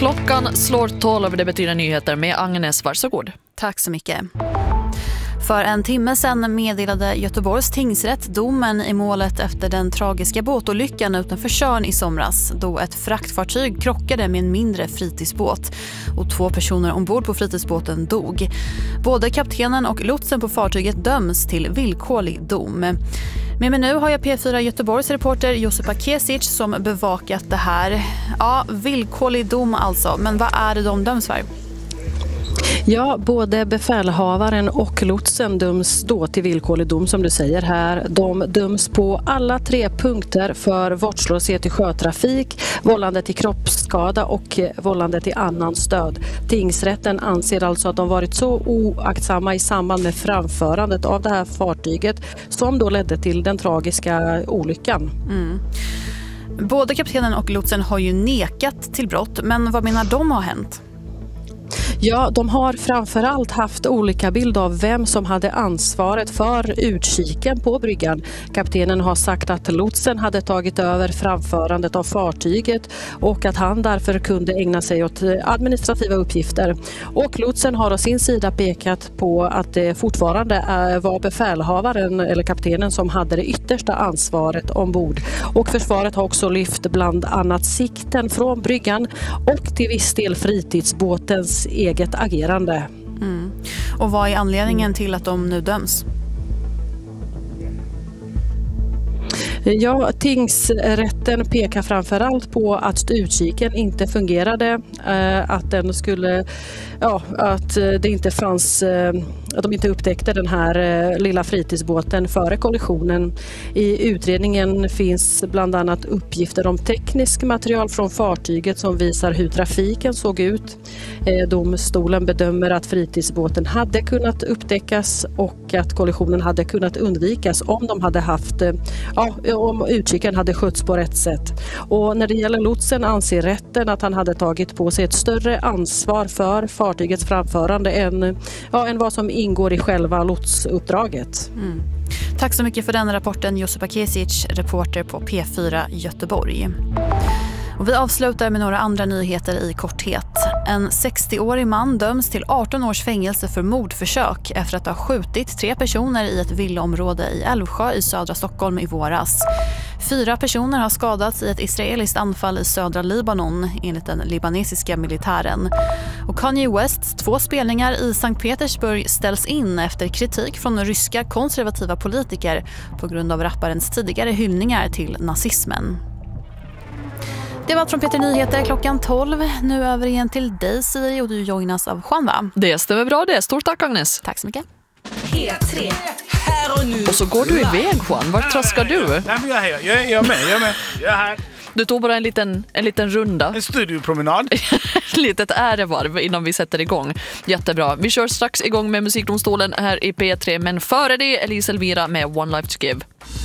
Klockan slår 12, det betyder nyheter med Agnes, varsågod. Tack så mycket. För en timme sedan meddelade Göteborgs tingsrätt domen i målet efter den tragiska båtolyckan utanför Tjörn i somras, då ett fraktfartyg krockade med en mindre fritidsbåt och 2 personer ombord på fritidsbåten dog. Både kaptenen och lotsen på fartyget döms till villkorlig dom. Med mig nu har jag P4 Göteborgs reporter Josipa Kesic som bevakat det här. Ja, villkorlig dom alltså, men vad är det de döms för? Ja, både befälhavaren och lotsen döms då till villkorlig dom som du säger här. De döms på alla 3 punkter för vårdslöshet i sjötrafik, vållande till kroppsskada och vållande till annan stöd. Tingsrätten anser alltså att de varit så oaktsamma i samband med framförandet av det här fartyget som då ledde till den tragiska olyckan. Både kaptenen och lotsen har ju nekat till brott, men vad menar de har hänt? Ja, de har framförallt haft olika bild av vem som hade ansvaret för utkiken på bryggan. Kaptenen har sagt att lotsen hade tagit över framförandet av fartyget och att han därför kunde ägna sig åt administrativa uppgifter. Och lotsen har å sin sida pekat på att det fortfarande var befälhavaren eller kaptenen som hade det yttersta ansvaret ombord. Och försvaret har också lyft bland annat sikten från bryggan och till viss del fritidsbåtens eget agerande. Och vad är anledningen till att de nu döms? Ja, tingsrätten pekar framförallt på att utkiken inte fungerade, att det inte fanns, att de inte upptäckte den här lilla fritidsbåten före kollisionen. I utredningen finns bland annat uppgifter om teknisk material från fartyget som visar hur trafiken såg ut. Domstolen bedömer att fritidsbåten hade kunnat upptäckas och att kollisionen hade kunnat undvikas om de hade haft om utkiken hade skötts på rätt sätt. Och när det gäller lotsen anser rätten att han hade tagit på sig ett större ansvar för fartygets framförande än vad som ingår i själva lotsuppdraget. Tack så mycket för den rapporten, Josipa Kesic, reporter på P4 Göteborg. Och vi avslutar med några andra nyheter i korthet. En 60-årig man döms till 18 års fängelse för mordförsök efter att ha skjutit 3 personer i ett villaområde i Älvsjö i södra Stockholm i våras. 4 personer har skadats i ett israeliskt anfall i södra Libanon enligt den libanesiska militären. Och Kanye Wests 2 spelningar i Sankt Petersburg ställs in efter kritik från ryska konservativa politiker på grund av rapparens tidigare hyllningar till nazismen. Det var allt från Peter Nyheter klockan 12. Nu över igen till dig, Siri, och du joinas av Juan, va? Det stämmer bra det. Stort tack, Agnes. Tack så mycket. P3. Här och nu. Och så går du iväg, Juan. Vart traskar du? Nej, men jag är här. Jag är med. Jag är här. Du tog bara en liten runda. En studiopromenad. Litet ärevarv innan vi sätter igång. Jättebra. Vi kör strax igång med Musikdomstolen här i P3. Men före det, Elise Elvira med One Life to Give.